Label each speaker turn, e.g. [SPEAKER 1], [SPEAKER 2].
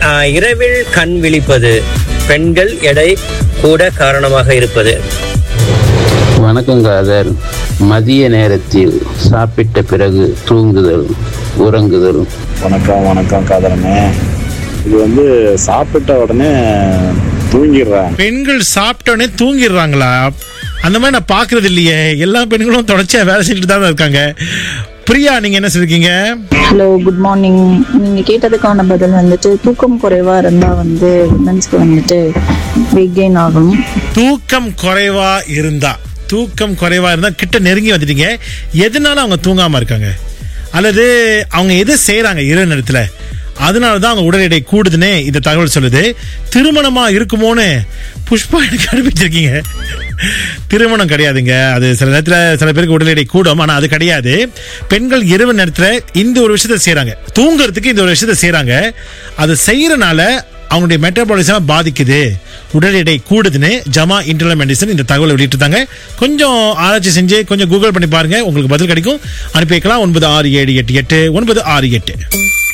[SPEAKER 1] இரவில் கண் விழிப்பது பெண்கள் எடை கூட காரணமாக இருப்பது.
[SPEAKER 2] வணக்கம் காதர். மதிய நேரத்தில் சாப்பிட்ட பிறகு தூங்குதல், உறங்குதல்.
[SPEAKER 3] வணக்கம் காதரனே. இது சாப்பிட்ட உடனே தூங்கிடுறாங்க.
[SPEAKER 4] பெண்கள் சாப்பிட்ட உடனே தூங்கிடுறாங்களா? அந்த மாதிரி நான் பாக்குறது இல்லையே. எல்லா பெண்களும் தொடர்ச்சியா வேலை செஞ்சுட்டு தான் இருக்காங்க. பிரியா, நீங்க என்ன சொல்றீங்க?
[SPEAKER 5] Hello, good morning. நீங்க கேட்டதுக்கான பதில் தூக்கம் குறைவா இருந்தா விமென்ஸ்க்கு வெயிட் கெயின் ஆகும்.
[SPEAKER 4] தூக்கம் குறைவா இருந்தா கிட்ட நெருங்கி வந்துட்டீங்க. எதனால அவங்க தூங்காம இருக்காங்க, அல்லது அவங்க எது செய்யறாங்க இரவு நேரத்துல, அதனாலதான் அவங்க உடல் எடை கூடுதுன்னு இந்த தகவல் சொல்லுது. திருமணமா இருக்குமோன்னு புஷ்பா எனக்கு அனுப்பிச்சிருக்கீங்க. திருமணம் கிடையாதுங்க. அது சில நேரத்துல சில பேருக்கு உடல் எடை கூடும், ஆனா அது கிடையாது. பெண்கள் இரவு நேரத்துல இந்த ஒரு விஷயத்த செய்யறாங்க, தூங்குறதுக்கு இந்த ஒரு விஷயத்த செய்யறாங்க. அது செய்யறனால அவங்களுடைய மெட்டபாலிசம் பாதிக்குது, உடல் எடை கூடுதுன்னு ஜமா இன்டர்னல் மெடிசன் இந்த தகவலை வெளியிட்டிருந்தாங்க. கொஞ்சம் ஆராய்ச்சி செஞ்சு கொஞ்சம் கூகுள் பண்ணி பாருங்க, உங்களுக்கு பதில் கிடைக்கும். அனுப்பி வைக்கலாம் 96788968.